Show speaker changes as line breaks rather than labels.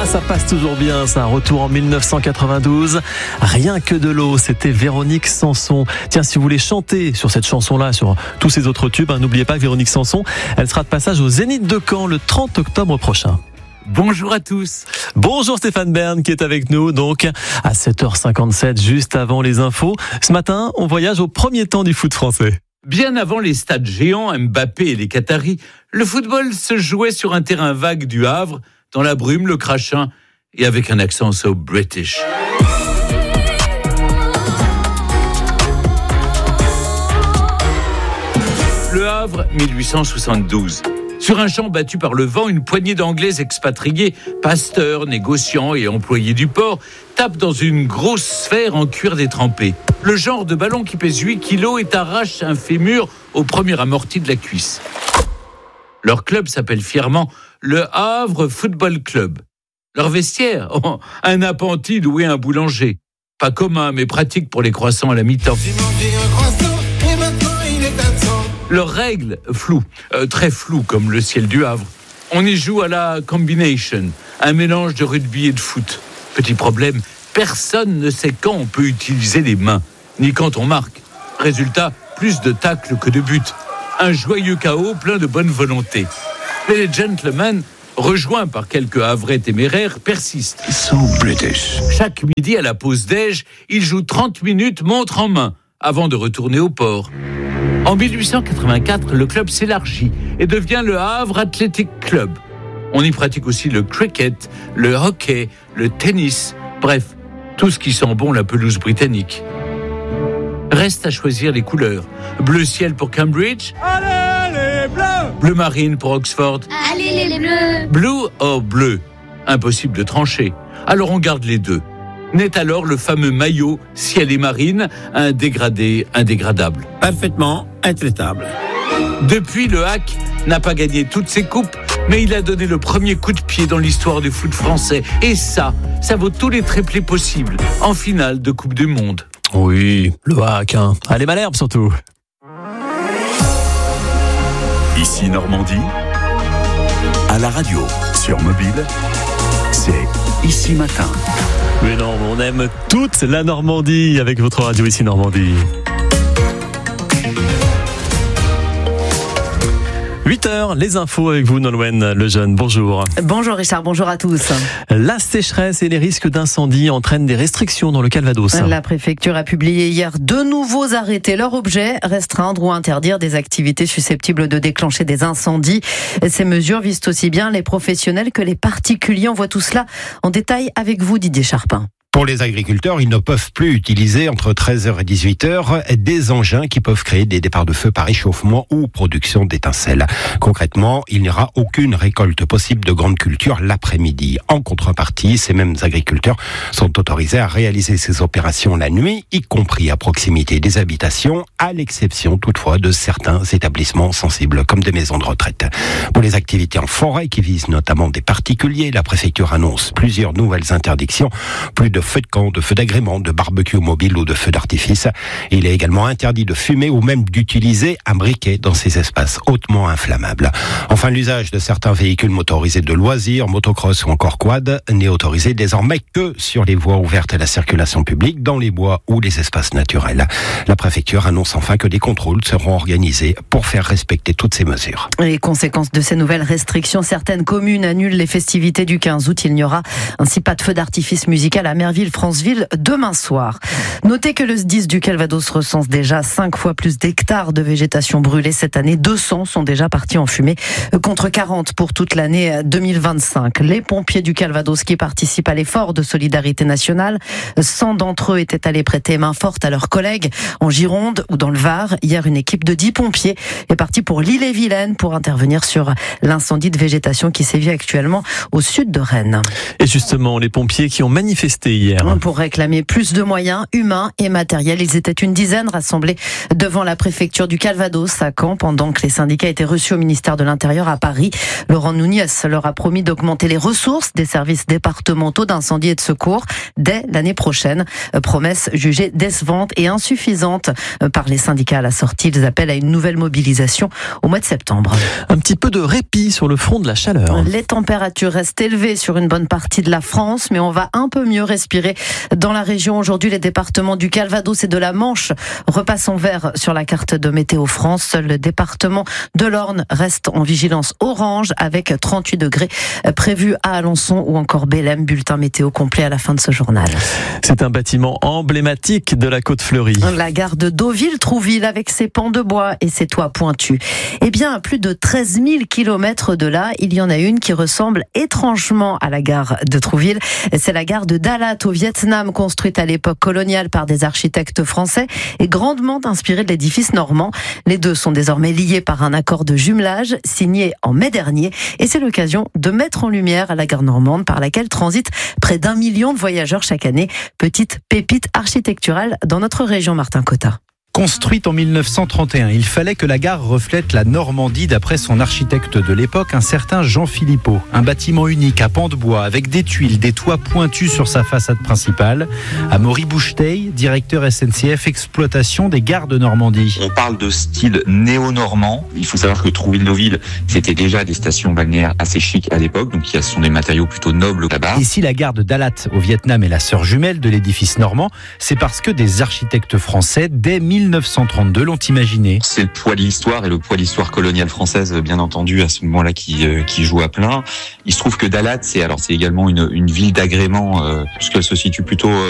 Ça passe toujours bien, c'est un retour en 1992. Rien que de l'eau, c'était Véronique Sanson. Tiens, si vous voulez chanter sur cette chanson-là, sur tous ces autres tubes, n'oubliez pas Véronique Sanson, elle sera de passage au Zénith de Caen le 30 octobre prochain.
Bonjour à tous.
Bonjour Stéphane Bern qui est avec nous donc à 7h57 juste avant les infos. Ce matin, on voyage au premier temps du foot français.
Bien avant les stades géants, Mbappé et les Qataris, le football se jouait sur un terrain vague du Havre, dans la brume, le crachin et avec un accent so British. Le Havre, 1872. Sur un champ battu par le vent, une poignée d'Anglais expatriés, pasteurs, négociants et employés du port, tapent dans une grosse sphère en cuir détrempé. Le genre de ballon qui pèse 8 kilos et arrache un fémur au premier amorti de la cuisse. Leur club s'appelle fièrement le Havre Football Club. Leur vestiaire, un appentis loué un boulanger. Pas commun, mais pratique pour les croissants à la mi-temps. Leurs règles, floues, très floues comme le ciel du Havre. On y joue à la combination, un mélange de rugby et de foot. Petit problème, personne ne sait quand on peut utiliser les mains, ni quand on marque. Résultat, plus de tacles que de buts. Un joyeux chaos plein de bonne volonté. Mais les gentlemen, rejoints par quelques Havrais téméraires, persistent.
So British.
Chaque midi à la pause déj, ils jouent 30 minutes montre en main avant de retourner au port. En 1884, le club s'élargit et devient le Havre Athletic Club. On y pratique aussi le cricket, le hockey, le tennis, bref, tout ce qui sent bon la pelouse britannique. Reste à choisir les couleurs. Bleu ciel pour Cambridge.
Allez les bleus!
Bleu marine pour Oxford.
Allez les bleus!
Blue or bleu. Impossible de trancher. Alors on garde les deux. Naît alors le fameux maillot ciel et marine, un dégradé indégradable.
Parfaitement intraitable.
Depuis, le Hack n'a pas gagné toutes ses coupes, mais il a donné le premier coup de pied dans l'histoire du foot français. Et ça vaut tous les triplés possibles en finale de Coupe du Monde.
Oui, le hack, Allez Malherbe surtout.
Ici Normandie, à la radio, sur mobile, c'est Ici Matin.
Mais non, on aime toute la Normandie avec votre radio Ici Normandie. 8h, les infos avec vous, Nolwenn Lejeune. Bonjour.
Bonjour Richard, bonjour à tous.
La sécheresse et les risques d'incendie entraînent des restrictions dans le Calvados.
La préfecture a publié hier 2 nouveaux arrêtés. Leur objet, restreindre ou interdire des activités susceptibles de déclencher des incendies. Ces mesures visent aussi bien les professionnels que les particuliers. On voit tout cela en détail avec vous, Didier Charpin.
Pour les agriculteurs, ils ne peuvent plus utiliser entre 13h et 18h des engins qui peuvent créer des départs de feu par réchauffement ou production d'étincelles. Concrètement, il n'y aura aucune récolte possible de grandes cultures l'après-midi. En contrepartie, ces mêmes agriculteurs sont autorisés à réaliser ces opérations la nuit, y compris à proximité des habitations, à l'exception toutefois de certains établissements sensibles comme des maisons de retraite. Pour les activités en forêt qui visent notamment des particuliers, la préfecture annonce plusieurs nouvelles interdictions, plus de feux de camp, de feux d'agrément, de barbecue mobile ou de feux d'artifice. Il est également interdit de fumer ou même d'utiliser un briquet dans ces espaces hautement inflammables. Enfin, l'usage de certains véhicules motorisés de loisirs, motocross ou encore quad n'est autorisé désormais que sur les voies ouvertes à la circulation publique, dans les bois ou les espaces naturels. La préfecture annonce enfin que des contrôles seront organisés pour faire respecter toutes ces mesures.
Les conséquences de ces nouvelles restrictions, certaines communes annulent les festivités du 15 août. Il n'y aura ainsi pas de feu d'artifice musical à Merville-Franceville demain soir. Notez que le SDIS du Calvados recense déjà 5 fois plus d'hectares de végétation brûlée cette année. 200 sont déjà partis en fumée, contre 40 pour toute l'année 2025. Les pompiers du Calvados qui participent à l'effort de solidarité nationale, 100 d'entre eux étaient allés prêter main forte à leurs collègues en Gironde ou dans le Var. Hier, une équipe de 10 pompiers est partie pour l'Ille-et-Vilaine pour intervenir sur l'incendie de végétation qui sévit actuellement au sud de Rennes.
Et justement, les pompiers qui ont manifesté hier.
Pour réclamer plus de moyens humains et matériels. Ils étaient une dizaine rassemblés devant la préfecture du Calvados à Caen pendant que les syndicats étaient reçus au ministère de l'Intérieur à Paris. Laurent Nunez leur a promis d'augmenter les ressources des services départementaux d'incendie et de secours dès l'année prochaine. Promesse jugée décevante et insuffisante par les syndicats à la sortie. Ils appellent à une nouvelle mobilisation au mois de septembre.
Un petit peu de répit sur le front de la chaleur.
Les températures restent élevées sur une bonne partie de la France, mais on va un peu mieux respirer dans la région. Aujourd'hui, les départements du Calvados et de la Manche repassent en vert sur la carte de Météo France. Seul le département de l'Orne reste en vigilance orange avec 38 degrés prévus à Alençon ou encore Bélem. Bulletin météo complet à la fin de ce journal.
C'est un bâtiment emblématique de la Côte Fleurie.
La gare de Deauville-Trouville avec ses pans de bois et ses toits pointus. Eh bien, à plus de 13 000 kilomètres de là, il y en a une qui ressemble étrangement à la gare de Trouville. C'est la gare de Dalat au Vietnam, construite à l'époque coloniale par des architectes français et grandement inspirée de l'édifice normand. Les deux sont désormais liés par un accord de jumelage signé en mai dernier et c'est l'occasion de mettre en lumière la gare normande par laquelle transitent près d'1 million de voyageurs chaque année. Petite pépite architecturale dans notre région, Martin Cotta.
Construite en 1931, il fallait que la gare reflète la Normandie d'après son architecte de l'époque, un certain Jean Philippot. Un bâtiment unique à pans de bois avec des tuiles, des toits pointus sur sa façade principale. Amaury Boucheteil, directeur SNCF exploitation des gares de Normandie.
On parle de style néo-normand. Il faut savoir que Trouville-Deauville, c'était déjà des stations balnéaires assez chics à l'époque, donc ce sont des matériaux plutôt nobles là-bas.
Et si la gare de Dalat au Vietnam est la sœur jumelle de l'édifice normand, c'est parce que des architectes français, dès 1932, l'ont imaginé.
C'est le poids de l'histoire et le poids de l'histoire coloniale française, bien entendu, à ce moment-là qui joue à plein. Il se trouve que Dalat, c'est également une ville d'agrément, puisqu'elle se situe plutôt